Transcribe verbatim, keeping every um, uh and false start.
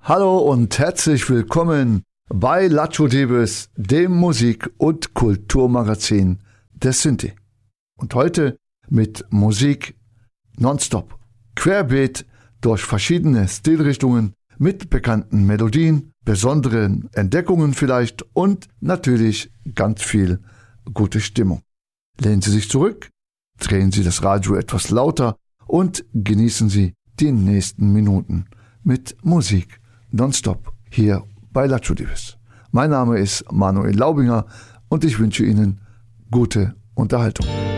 Hallo und herzlich willkommen bei Lacho Debes, dem Musik- und Kulturmagazin der Sinti. Und heute mit Musik nonstop, querbeet durch verschiedene Stilrichtungen, mit bekannten Melodien, besonderen Entdeckungen vielleicht und natürlich ganz viel gute Stimmung. Lehnen Sie sich zurück, drehen Sie das Radio etwas lauter und genießen Sie die nächsten Minuten mit Musik nonstop hier bei Lacho Debes. Mein Name ist Manuel Laubinger und ich wünsche Ihnen gute Unterhaltung.